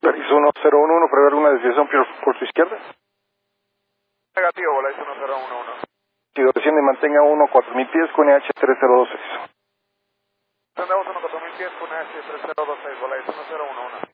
Volaris 1011, prevé alguna desviación por su izquierda. Negativo, Volaris 1011. Si desciende, mantenga 14000 pies con EH3026. Andamos 14000 pies con EH3026, Volaris 1011.